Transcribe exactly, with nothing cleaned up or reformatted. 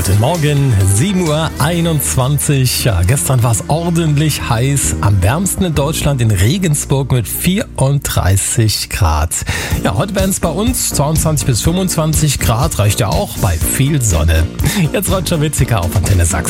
Guten Morgen, sieben Uhr einundzwanzig. Ja, gestern war es ordentlich heiß. Am wärmsten in Deutschland in Regensburg mit vierunddreißig Grad. Ja, heute werden es bei uns zweiundzwanzig bis fünfundzwanzig Grad. Reicht ja auch bei viel Sonne. Jetzt Roger Witziger auf Antenne Sachsen.